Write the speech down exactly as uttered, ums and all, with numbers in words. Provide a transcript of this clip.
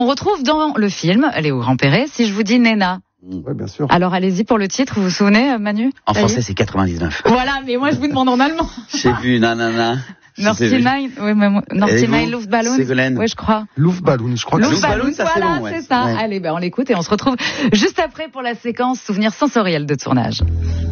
On retrouve dans le film Léo Grand-Perret, si je vous dis Nena. Oui, bien sûr. Alors allez-y pour le titre, vous vous souvenez, Manu? En français, c'est quatre-vingt-dix-neuf. Voilà, mais moi je vous demande en allemand. J'ai vu, nanana. Nordstein, oui, mais Nordstein, Luftballon. Ségolène. Oui, je crois. Luftballon, je crois que Luftballon, Luftballon, ça, c'est voilà, bon, ouais. c'est ça. Ouais. Allez, ben on l'écoute et on se retrouve juste après pour la séquence souvenirs sensoriels de tournage.